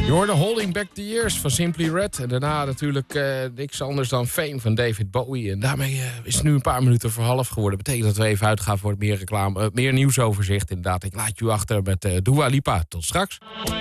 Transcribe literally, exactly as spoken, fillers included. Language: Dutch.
Je hoorde Holding Back the Years van Simply Red. En daarna natuurlijk uh, niks anders dan Fame van David Bowie. En daarmee uh, is het nu een paar minuten voor half geworden. Betekent dat we even uitgaan voor het meer, reclame, uh, meer nieuwsoverzicht. Inderdaad, ik laat je achter met uh, Dua Lipa. Tot straks.